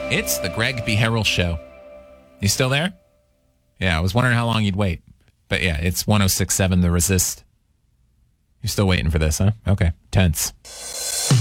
It's the Greg B. Harrell Show. You still there? Yeah, I was wondering how long you'd wait. But yeah, it's 106.7 The Resist. You're still waiting for this, huh? Okay, tense.